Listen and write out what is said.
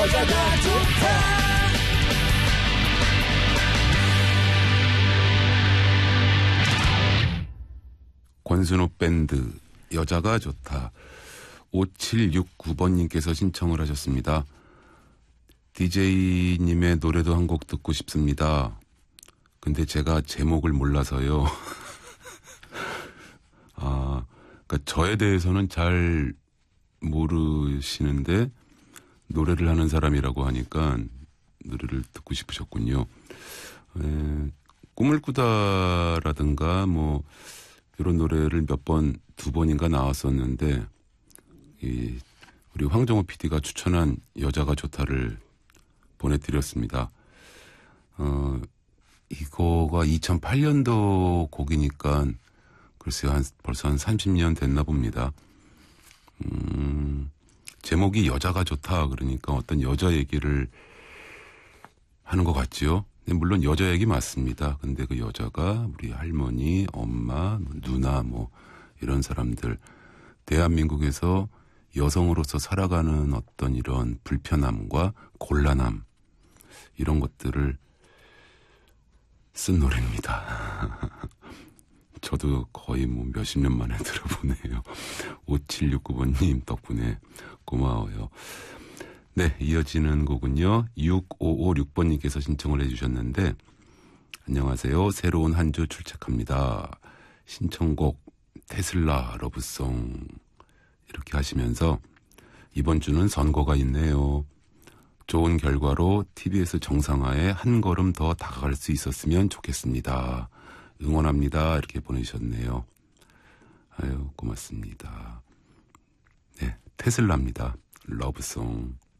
여자가 좋다. 권순호 밴드 여자가 좋다. 5769번님께서 신청을 하셨습니다. DJ님의 노래도 한 곡 듣고 싶습니다. 근데 제가 제목을 몰라서요. 그러니까 저에 대해서는 잘 모르시는데 노래를 하는 사람이라고 하니까 노래를 듣고 싶으셨군요. 꿈을 꾸다라든가 뭐 이런 노래를 몇 번, 두 번인가 나왔었는데 우리 황정호 PD가 추천한 여자가 좋다를 보내드렸습니다. 이거가 2008년도 곡이니까 글쎄요, 벌써 한 30년 됐나 봅니다. 제목이 여자가 좋다 그러니까 어떤 여자 얘기를 하는 것 같지요? 물론 여자 얘기 맞습니다. 근데 그 여자가 우리 할머니, 엄마, 누나 뭐 이런 사람들, 대한민국에서 여성으로서 살아가는 어떤 이런 불편함과 곤란함 이런 것들을 쓴 노래입니다. 저도 거의 뭐 몇십 년 만에 들어보네요. 5769번님 덕분에 고마워요. 네, 이어지는 곡은요. 6556번님께서 신청을 해주셨는데 안녕하세요. 새로운 한 주 출첵합니다. 신청곡 테슬라 러브송 이렇게 하시면서 이번 주는 선거가 있네요. 좋은 결과로 TBS 정상화에 한 걸음 더 다가갈 수 있었으면 좋겠습니다. 응원합니다. 이렇게 보내주셨네요. 아유, 고맙습니다. 네, 테슬라입니다. 러브송.